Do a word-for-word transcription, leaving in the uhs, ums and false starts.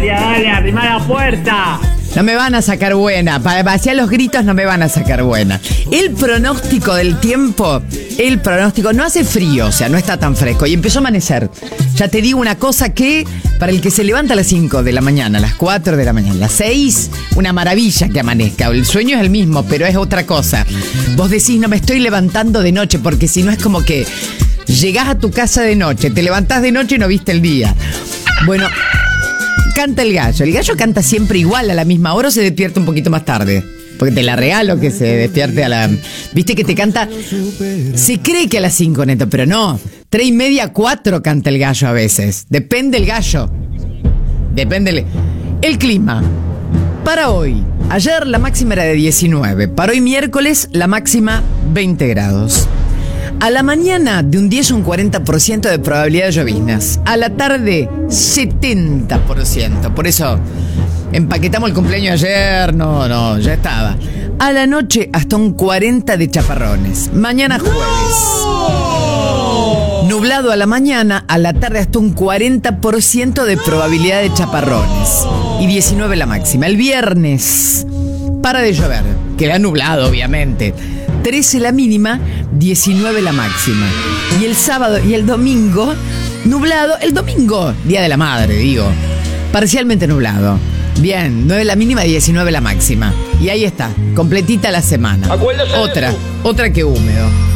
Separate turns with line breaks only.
Natalia, dale, arrimá la puerta.
No me van a sacar buena. Para hacia los gritos no me van a sacar buena. El pronóstico del tiempo, el pronóstico, no hace frío, o sea, no está tan fresco. Y empezó a amanecer. Ya te digo una cosa que, para el que se levanta a las cinco de la mañana, a las cuatro de la mañana, a las seis, una maravilla que amanezca. El sueño es el mismo, pero es otra cosa. Vos decís, no me estoy levantando de noche, porque si no es como que llegás a tu casa de noche, te levantás de noche y no viste el día. Bueno, canta el gallo. El gallo canta siempre igual a la misma hora o se despierta un poquito más tarde. Porque te la regalo que se despierte a la... Viste que te canta... Se cree que a las cinco, Neto, pero no. Tres y media, cuatro canta el gallo a veces. Depende el gallo. Depende el... El clima. Para hoy. Ayer la máxima era de diecinueve. Para hoy miércoles la máxima veinte grados. A la mañana de un diez a un cuarenta por ciento de probabilidad de lloviznas. A la tarde setenta por ciento. Por eso empaquetamos el cumpleaños ayer. No, no, ya estaba. A la noche hasta un cuarenta por ciento de chaparrones. Mañana jueves. ¡No! Nublado a la mañana, a la tarde hasta un cuarenta por ciento de probabilidad de chaparrones. Y diecinueve la máxima. El viernes para de llover. Queda nublado, obviamente. trece la mínima, diecinueve la máxima. Y el sábado y el domingo, nublado. El domingo, Día de la Madre, digo. Parcialmente nublado. Bien, nueve la mínima, diecinueve la máxima. Y ahí está, completita la semana. Otra, otra que húmedo.